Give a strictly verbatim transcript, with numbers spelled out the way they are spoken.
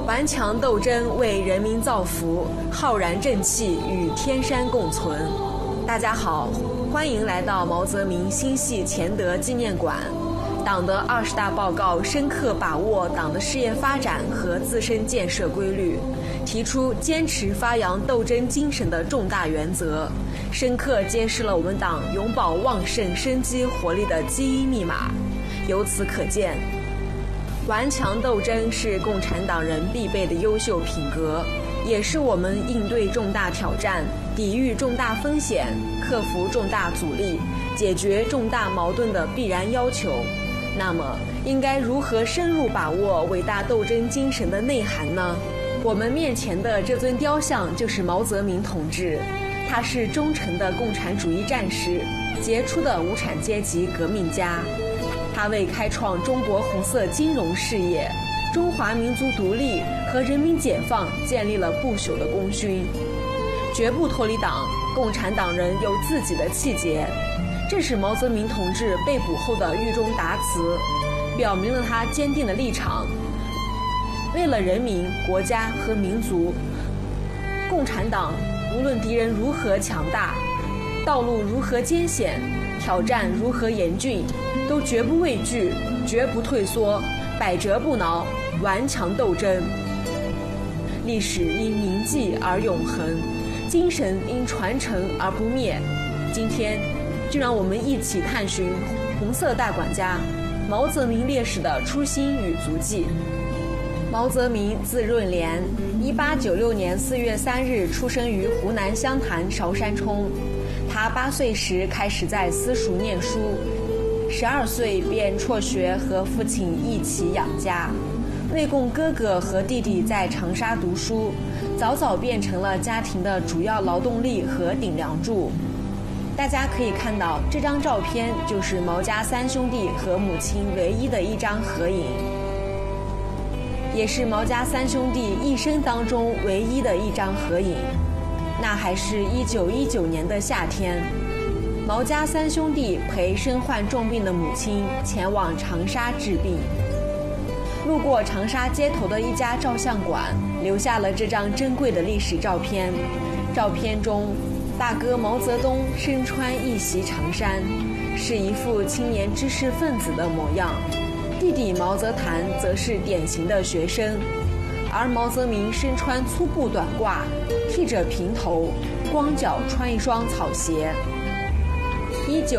顽强斗争为人民造福，浩然正气与天山共存。大家好，欢迎来到毛泽民心系乾德纪念馆。党的二十大报告深刻把握党的事业发展和自身建设规律，提出坚持发扬斗争精神的重大原则，深刻揭示了我们党永葆旺盛生机活力的基因密码。由此可见，顽强斗争是共产党人必备的优秀品格，也是我们应对重大挑战、抵御重大风险、克服重大阻力、解决重大矛盾的必然要求。那么，应该如何深入把握伟大斗争精神的内涵呢？我们面前的这尊雕像就是毛泽民同志，他是忠诚的共产主义战士，杰出的无产阶级革命家。他为开创中国红色金融事业、中华民族独立和人民解放建立了不朽的功勋，绝不脱离党。共产党人有自己的气节，这是毛泽民同志被捕后的狱中答词，表明了他坚定的立场。为了人民、国家和民族，共产党无论敌人如何强大，道路如何艰险，挑战如何严峻，都绝不畏惧，绝不退缩，百折不挠，顽强斗争。历史因铭记而永恒，精神因传承而不灭。今天就让我们一起探寻红色大管家毛泽民烈士的初心与足迹。毛泽民字润莲，一八九六年四月三日出生于湖南湘潭韶山冲。他八岁时开始在私塾念书，十二岁便辍学和父亲一起养家，为供哥哥和弟弟在长沙读书，早早变成了家庭的主要劳动力和顶梁柱。大家可以看到，这张照片就是毛家三兄弟和母亲唯一的一张合影，也是毛家三兄弟一生当中唯一的一张合影。那还是一九一九年的夏天，毛家三兄弟陪身患重病的母亲前往长沙治病，路过长沙街头的一家照相馆，留下了这张珍贵的历史照片。照片中，大哥毛泽东身穿一袭长衫，是一副青年知识分子的模样；弟弟毛泽谭则是典型的学生，而毛泽民身穿粗布短褂，剃着平头，光脚穿一双草鞋。一九